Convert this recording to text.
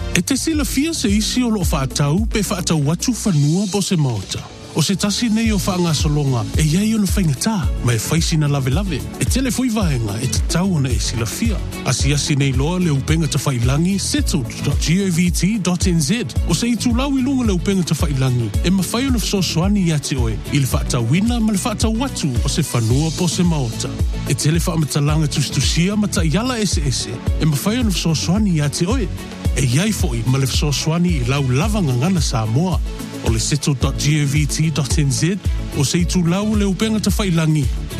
E te sila fia se isi o lo whaatau pe whaatau watu whanua po se maota. O se tasi nei o whaangasolonga e iai ono whaingatā, mai whaisi na lave lave. E tele fui vaenga e te tau ona e sila fia. Asi nei loa le upenga ta whailangi settled.govt.nz. O se itu lau I lunga le upenga ta whailangi e mawhai ona whasosoani ia te oe I le whaatau wina ma le whaatau watu o se whanua po se maota. E tele whaamatalanga tustusia ma ta iala ese e mawhai ona whasosoani ia te oe. E iai foi ma le whasosoani I lau lavanga ngana Samoa. O le settled.govt.nz o se itu lau le upenga ta whailangi